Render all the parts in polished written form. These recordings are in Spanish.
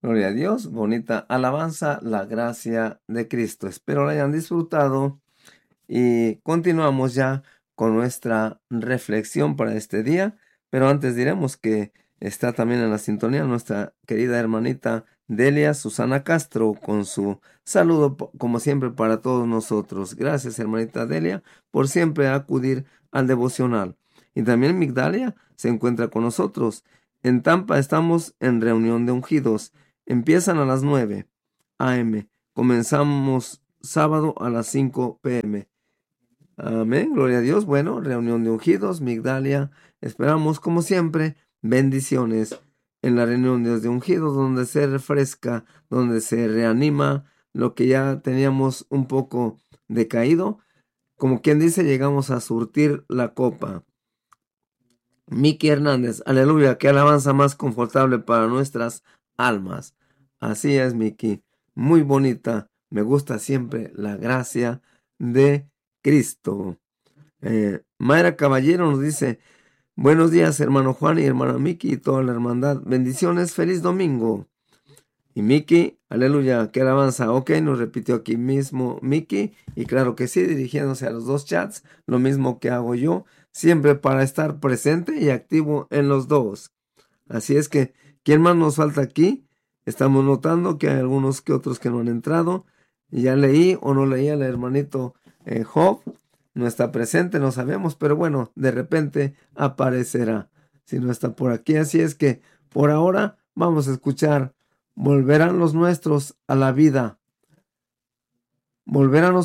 Gloria a Dios, bonita alabanza, la gracia de Cristo. Espero la hayan disfrutado y continuamos ya con nuestra reflexión para este día. Pero antes diremos que está también en la sintonía nuestra querida hermanita Delia Susana Castro con su saludo como siempre para todos nosotros. Gracias hermanita Delia por siempre acudir al devocional. Y también Migdalia se encuentra con nosotros. En Tampa estamos en reunión de ungidos. Empiezan a las 9 a.m. Comenzamos sábado a las 5 p.m. Amén, gloria a Dios. Bueno, reunión de ungidos, Migdalia. Esperamos, como siempre, bendiciones en la reunión de ungidos, donde se refresca, donde se reanima lo que ya teníamos un poco decaído. Como quien dice, llegamos a surtir la copa. Miki Hernández, aleluya, qué alabanza más confortable para nuestras almas. Así es, Miki, muy bonita. Me gusta siempre la gracia de Cristo. Mayra Caballero nos dice, buenos días, hermano Juan y hermana Miki y toda la hermandad. Bendiciones, feliz domingo. Y Miki, aleluya, qué alabanza. Ok, nos repitió aquí mismo Miki. Y claro que sí, dirigiéndose a los dos chats, lo mismo que hago yo, siempre para estar presente y activo en los dos. Así es que, ¿quién más nos falta aquí? Estamos notando que hay algunos que otros que no han entrado. Ya leí o no leí al hermanito Job. No está presente, no sabemos, pero bueno, de repente aparecerá. Si no está por aquí, así es que por ahora vamos a escuchar. Volverán los nuestros a la vida. Volverán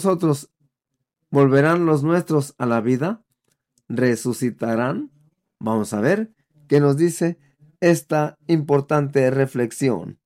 los nuestros a la vida. Resucitarán. Vamos a ver qué nos dice esta importante reflexión.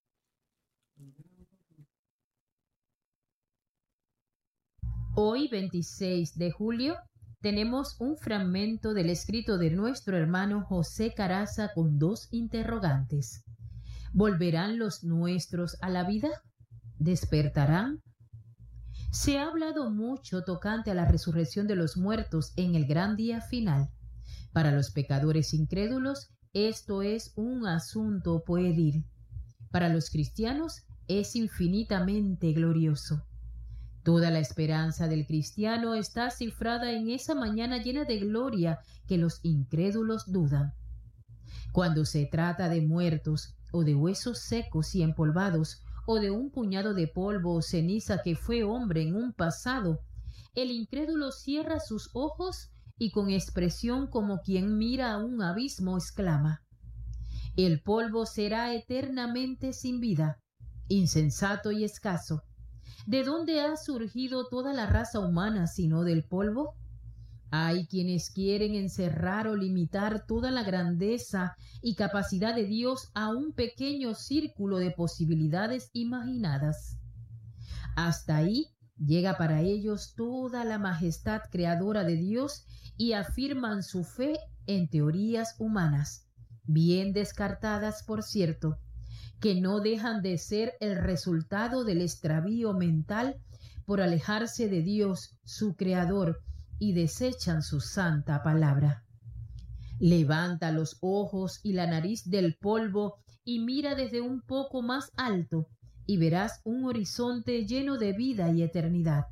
Hoy, 26 de julio, tenemos un fragmento del escrito de nuestro hermano José Caraza con dos interrogantes. ¿Volverán los nuestros a la vida? ¿Despertarán? Se ha hablado mucho tocante a la resurrección de los muertos en el gran día final. Para los pecadores incrédulos, esto es un asunto pueril. Para los cristianos, es infinitamente glorioso. Toda la esperanza del cristiano está cifrada en esa mañana llena de gloria que los incrédulos dudan. Cuando se trata de muertos o de huesos secos y empolvados o de un puñado de polvo o ceniza que fue hombre en un pasado, el incrédulo cierra sus ojos y con expresión como quien mira a un abismo exclama: el polvo será eternamente sin vida, insensato y escaso. ¿De dónde ha surgido toda la raza humana sino del polvo? Hay quienes quieren encerrar o limitar toda la grandeza y capacidad de Dios a un pequeño círculo de posibilidades imaginadas. Hasta ahí llega para ellos toda la majestad creadora de Dios y afirman su fe en teorías humanas, bien descartadas, por cierto, que no dejan de ser el resultado del extravío mental por alejarse de Dios, su creador, y desechan su santa palabra. Levanta los ojos y la nariz del polvo y mira desde un poco más alto y verás un horizonte lleno de vida y eternidad.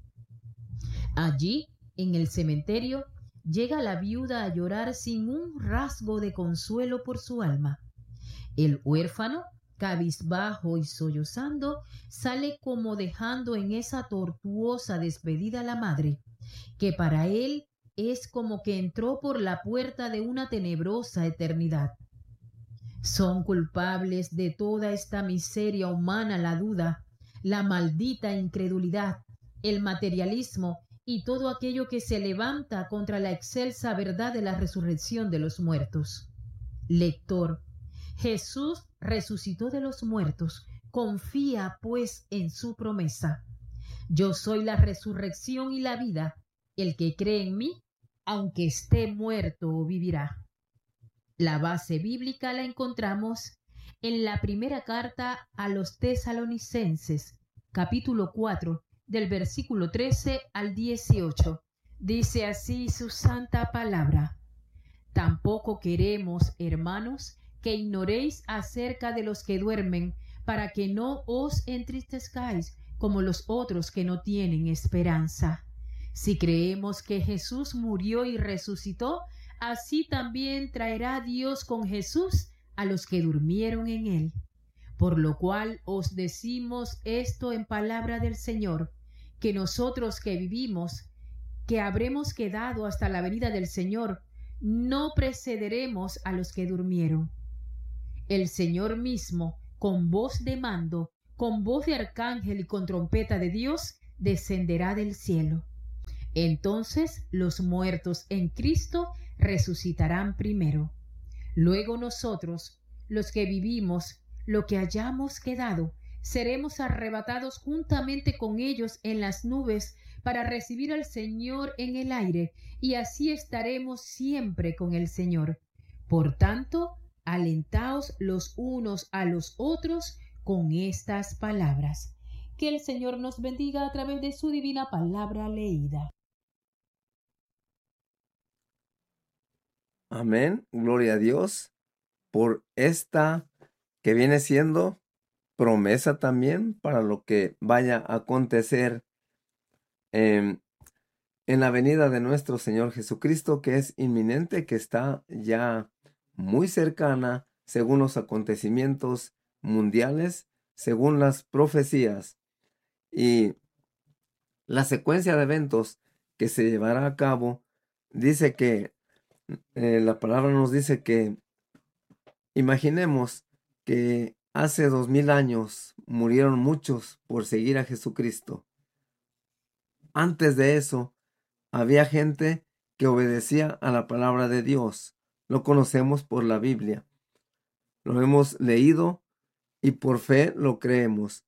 Allí, en el cementerio, llega la viuda a llorar sin un rasgo de consuelo por su alma. El huérfano, cabizbajo y sollozando, sale como dejando en esa tortuosa despedida a la madre, que para él es como que entró por la puerta de una tenebrosa eternidad. Son culpables de toda esta miseria humana la duda, la maldita incredulidad, el materialismo y todo aquello que se levanta contra la excelsa verdad de la resurrección de los muertos. Lector, Jesús resucitó de los muertos. Confía, pues, en su promesa. Yo soy la resurrección y la vida. El que cree en mí, aunque esté muerto, vivirá. La base bíblica la encontramos en la primera carta a los Tesalonicenses, capítulo 4, del versículo 13 al 18. Dice así su santa palabra: tampoco queremos, hermanos, que ignoréis acerca de los que duermen, para que no os entristezcáis como los otros que no tienen esperanza. Si creemos que Jesús murió y resucitó, así también traerá Dios con Jesús a los que durmieron en él. Por lo cual os decimos esto en palabra del Señor, que nosotros que vivimos, que habremos quedado hasta la venida del Señor, no precederemos a los que durmieron. El Señor mismo, con voz de mando, con voz de arcángel y con trompeta de Dios, descenderá del cielo. Entonces los muertos en Cristo resucitarán primero. Luego nosotros, los que vivimos, lo que hayamos quedado, seremos arrebatados juntamente con ellos en las nubes para recibir al Señor en el aire, y así estaremos siempre con el Señor. Por tanto, alentaos los unos a los otros con estas palabras. Que el Señor nos bendiga a través de su divina palabra leída. Amén. Gloria a Dios por esta que viene siendo promesa también para lo que vaya a acontecer en la venida de nuestro Señor Jesucristo, que es inminente, que está ya muy cercana según los acontecimientos mundiales, según las profecías. Y la secuencia de eventos que se llevará a cabo dice que la palabra nos dice que imaginemos que hace 2000 años murieron muchos por seguir a Jesucristo. Antes de eso, había gente que obedecía a la palabra de Dios. Lo conocemos por la Biblia. Lo hemos leído y por fe lo creemos.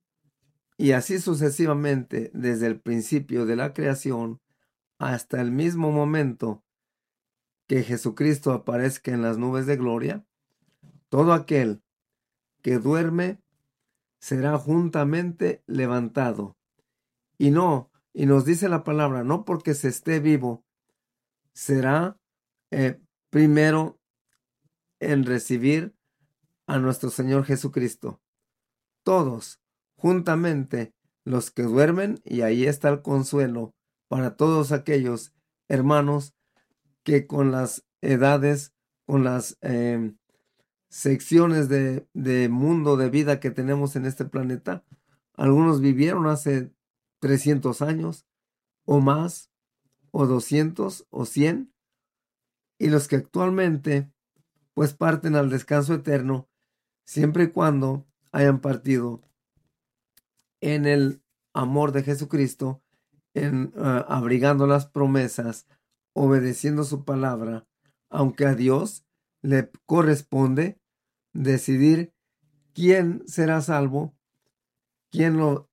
Y así sucesivamente, desde el principio de la creación hasta el mismo momento que Jesucristo aparezca en las nubes de gloria, todo aquel que duerme será juntamente levantado. Y nos dice la palabra, no porque se esté vivo, será primero en recibir a nuestro Señor Jesucristo. Todos, juntamente, los que duermen, y ahí está el consuelo para todos aquellos hermanos que con las edades, con las secciones de mundo, de vida que tenemos en este planeta, algunos vivieron hace 300 años o más, o 200 o 100, y los que actualmente pues parten al descanso eterno, siempre y cuando hayan partido en el amor de Jesucristo, abrigando las promesas, obedeciendo su palabra, aunque a Dios le corresponde decidir quién será salvo, quién lo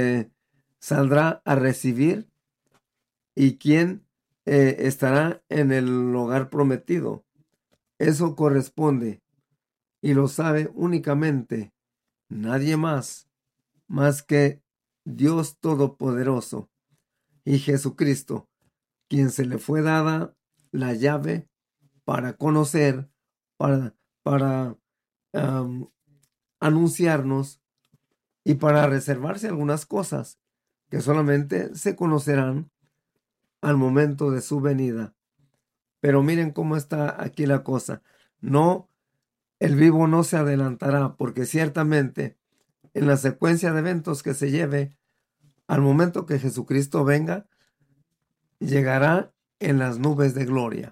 saldrá a recibir y quién estará en el hogar prometido. Eso corresponde y lo sabe únicamente nadie más que Dios Todopoderoso y Jesucristo, quien se le fue dada la llave para conocer, para anunciarnos y para reservarse algunas cosas que solamente se conocerán al momento de su venida. Pero miren cómo está aquí la cosa. No, el vivo no se adelantará, porque ciertamente en la secuencia de eventos que se lleve, al momento que Jesucristo venga, llegará en las nubes de gloria.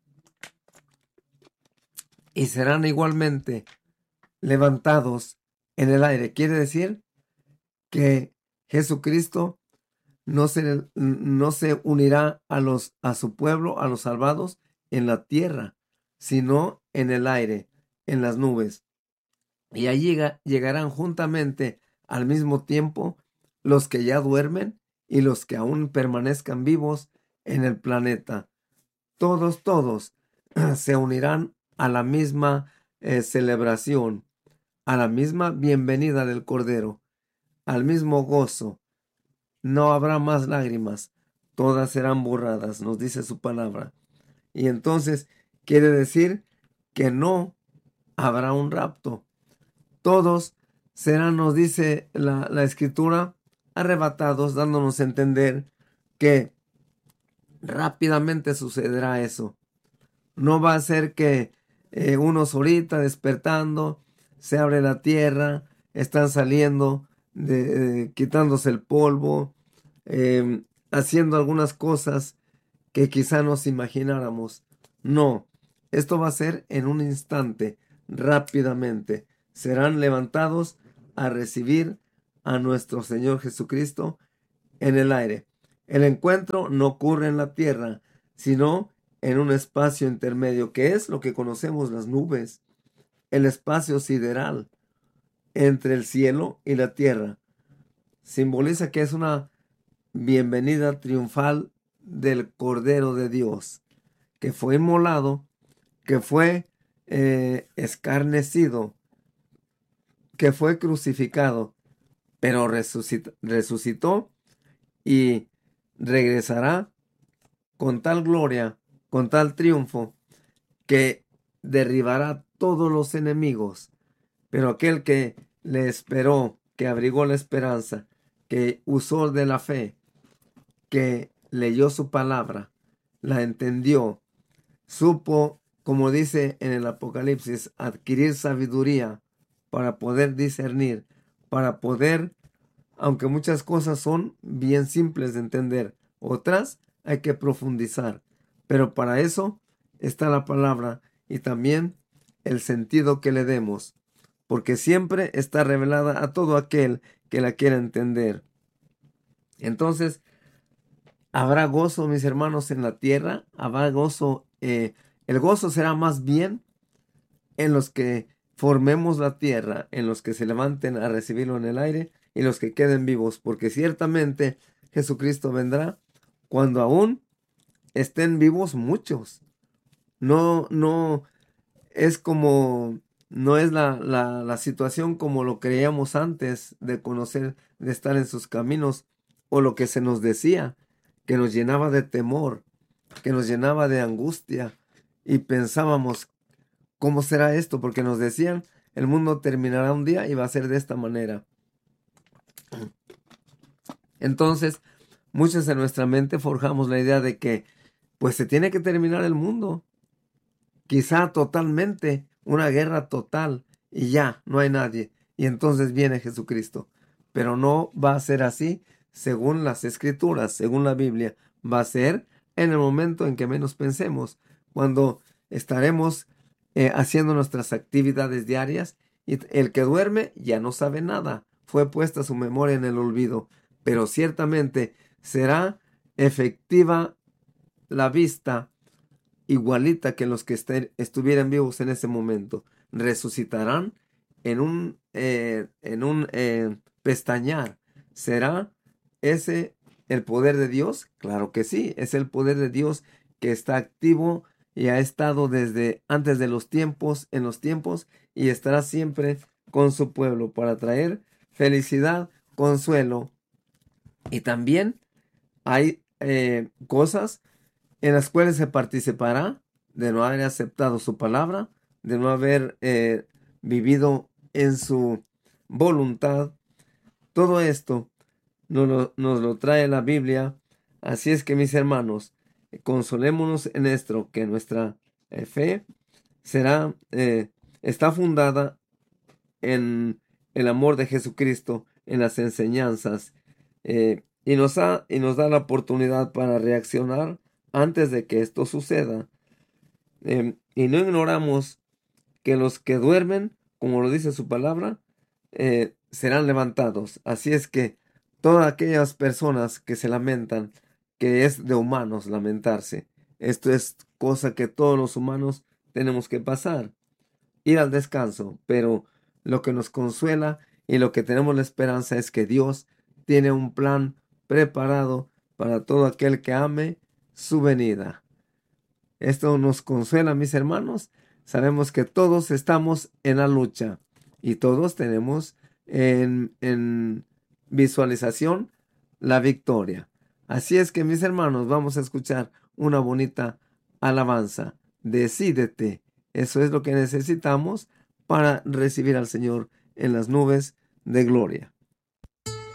Y serán igualmente levantados en el aire. Quiere decir que Jesucristo no se unirá a su pueblo, a los salvados, en la tierra, sino en el aire, en las nubes. Y allí llegarán juntamente al mismo tiempo los que ya duermen y los que aún permanezcan vivos en el planeta. Todos se unirán a la misma celebración, a la misma bienvenida del Cordero, al mismo gozo. No habrá más lágrimas, todas serán borradas, nos dice su palabra. Y entonces quiere decir que no habrá un rapto. Todos serán, nos dice la Escritura, arrebatados, dándonos a entender que rápidamente sucederá eso. No va a ser que unos ahorita despertando, se abre la tierra, están saliendo, quitándose el polvo, haciendo algunas cosas que quizá nos imagináramos. No, esto va a ser en un instante, rápidamente. Serán levantados a recibir a nuestro Señor Jesucristo en el aire. El encuentro no ocurre en la tierra, sino en un espacio intermedio, que es lo que conocemos las nubes, el espacio sideral entre el cielo y la tierra. Simboliza que es una bienvenida triunfal del Cordero de Dios, que fue inmolado, que fue escarnecido, que fue crucificado, pero resucitó y regresará con tal gloria, con tal triunfo, que derribará todos los enemigos. Pero aquel que le esperó, que abrigó la esperanza, que usó de la fe, que leyó su palabra, la entendió, supo, como dice en el Apocalipsis, adquirir sabiduría para poder discernir, para poder, aunque muchas cosas son bien simples de entender, otras hay que profundizar. Pero para eso está la palabra y también el sentido que le demos, porque siempre está revelada a todo aquel que la quiera entender. Entonces, habrá gozo, mis hermanos, en la tierra, habrá gozo. El gozo será más bien en los que formemos la tierra, en los que se levanten a recibirlo en el aire y los que queden vivos, porque ciertamente Jesucristo vendrá cuando aún estén vivos muchos. No es como, no es la situación como lo creíamos antes de conocer, de estar en sus caminos, o lo que se nos decía, que nos llenaba de temor, que nos llenaba de angustia, y pensábamos, ¿cómo será esto? Porque nos decían, el mundo terminará un día y va a ser de esta manera. Entonces, muchos en nuestra mente forjamos la idea de que, pues se tiene que terminar el mundo, quizá totalmente, una guerra total, y ya, no hay nadie, y entonces viene Jesucristo. Pero no va a ser así, según las Escrituras, según la Biblia. Va a ser en el momento en que menos pensemos, cuando estaremos haciendo nuestras actividades diarias, y el que duerme ya no sabe nada, fue puesta su memoria en el olvido, pero ciertamente será efectiva la vista, igualita que los que estuvieran vivos en ese momento. Resucitarán en un pestañear. ¿Será ese el poder de Dios? Claro que sí, es el poder de Dios que está activo y ha estado desde antes de los tiempos, en los tiempos, y estará siempre con su pueblo para traer felicidad, consuelo. Y también hay cosas en las cuales se participará de no haber aceptado su palabra, de no haber vivido en su voluntad. Todo esto nos lo trae la Biblia. Así es que, mis hermanos, consolémonos en esto, que nuestra fe está fundada en el amor de Jesucristo, en las enseñanzas, y nos da la oportunidad para reaccionar antes de que esto suceda. Y no ignoramos que los que duermen, como lo dice su palabra, serán levantados. Así es que todas aquellas personas que se lamentan, que es de humanos lamentarse, esto es cosa que todos los humanos tenemos que pasar, ir al descanso, pero lo que nos consuela y lo que tenemos la esperanza es que Dios tiene un plan preparado para todo aquel que ame su venida. Esto nos consuela, mis hermanos. Sabemos que todos estamos en la lucha y todos tenemos en visualización la victoria. Así es que, mis hermanos, vamos a escuchar una bonita alabanza. Decídete. Eso es lo que necesitamos para recibir al Señor en las nubes de gloria.